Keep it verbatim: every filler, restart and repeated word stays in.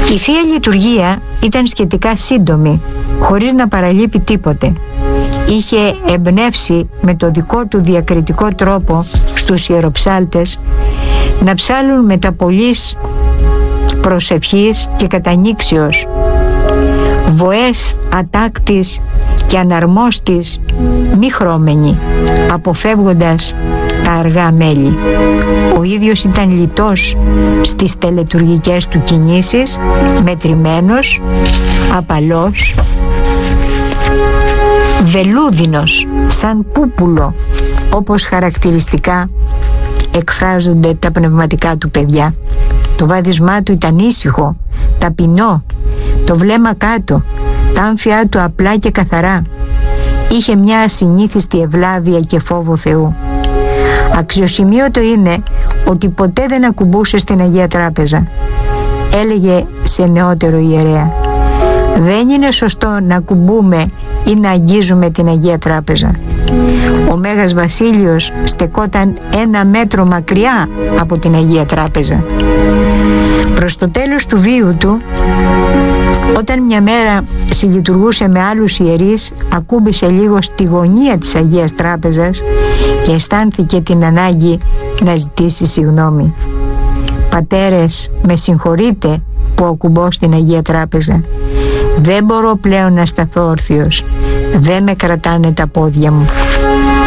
Η Θεία Λειτουργία ήταν σχετικά σύντομη, χωρίς να παραλείπει τίποτε. Είχε εμπνεύσει με το δικό του διακριτικό τρόπο στους ιεροψάλτες να ψάλουν με τα πολλής προσευχής και κατανήξεως, βοές ατάκτης και αναρμόστης μη χρώμενοι, αποφεύγοντας τα αργά μέλη. Ο ίδιος ήταν λιτός στις τελετουργικές του κινήσεις, μετρημένος, απαλός, βελούδινος, σαν πούπουλο, όπως χαρακτηριστικά εκφράζονται τα πνευματικά του παιδιά. Το βάδισμά του ήταν ήσυχο, ταπεινό, το βλέμμα κάτω, τα άμφια του απλά και καθαρά. Είχε μια ασυνήθιστη ευλάβεια και φόβο Θεού. Αξιοσημείωτο είναι ότι ποτέ δεν ακουμπούσε στην Αγία Τράπεζα. Έλεγε σε νεότερο ιερέα: δεν είναι σωστό να ακουμπούμε ή να αγγίζουμε την Αγία Τράπεζα. Ο Μέγας Βασίλειος στεκόταν ένα μέτρο μακριά από την Αγία Τράπεζα. Προς το τέλος του βίου του, όταν μια μέρα συλλειτουργούσε με άλλους ιερείς, ακούμπησε λίγο στη γωνία της Αγίας Τράπεζας και αισθάνθηκε την ανάγκη να ζητήσει συγγνώμη. «Πατέρες, με συγχωρείτε που ακουμπώ στην Αγία Τράπεζα. Δεν μπορώ πλέον να σταθώ όρθιος. Δεν με κρατάνε τα πόδια μου».